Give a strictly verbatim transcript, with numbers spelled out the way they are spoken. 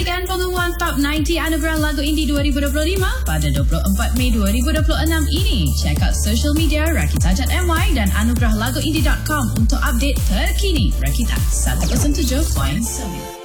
saksikan pengumuman Top sembilan puluh Anugerah Lagu Indie dua ribu dua puluh lima pada dua puluh empat Mei dua ribu dua puluh enam ini. Check out social media rakita dot my dan anugerah lagu indie dot com untuk update terkini. Rakita seratus tujuh titik sembilan.